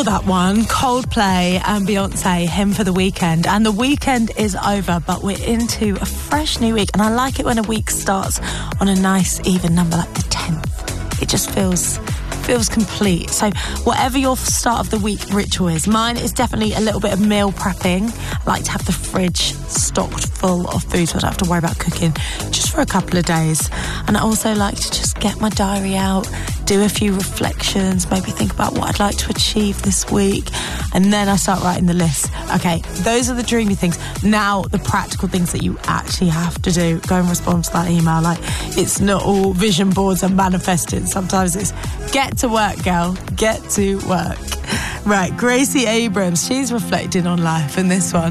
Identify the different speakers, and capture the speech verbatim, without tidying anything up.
Speaker 1: Before that one, Coldplay and Beyonce, Hymn for the Weekend. And the weekend is over, but we're into a fresh new week. And I like it when a week starts on a nice even number like the tenth. It just feels... feels complete. So whatever your start of the week ritual is, mine is definitely a little bit of meal prepping. I like to have the fridge stocked full of food so I don't have to worry about cooking just for a couple of days. And I also like to just get my diary out, do a few reflections, maybe think about what I'd like to achieve this week, and then I start writing the list. Okay, those are the dreamy things. Now the practical things that you actually have to do. Go and respond to that email. Like, it's not all vision boards and manifesting. Sometimes it's get to work, girl. Get to work. Right, Gracie Abrams, she's reflecting on life in this one.